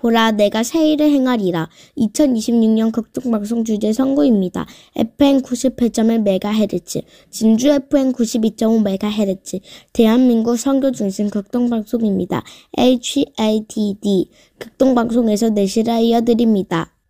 보라, 내가 새 일을 행하리라. 2026년 극동방송 주제 선구입니다. FM 98.1MHz, 진주 FM 92.5MHz, 대한민국 선교 중심 극동방송입니다. HATD, 극동방송에서 내실을 이어드립니다.